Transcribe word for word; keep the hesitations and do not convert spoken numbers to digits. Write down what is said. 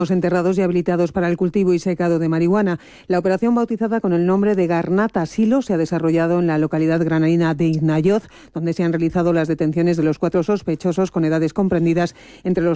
enterrados y habilitados para el cultivo y secado de marihuana. La operación, bautizada con el nombre de Garnata Silo, se ha desarrollado en la localidad granadina de Iznayoz, donde se han realizado las detenciones de los cuatro sospechosos con edades comprendidas entre los